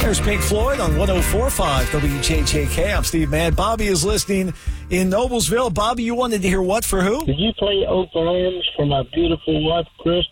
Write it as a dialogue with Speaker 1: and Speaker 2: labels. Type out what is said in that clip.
Speaker 1: There's Pink Floyd on 104.5 WJJK. I'm Steve Mann. Bobby is listening in Noblesville. Bobby, you wanted to hear what for who?
Speaker 2: Did you play Oak Arms for my beautiful wife, Chris?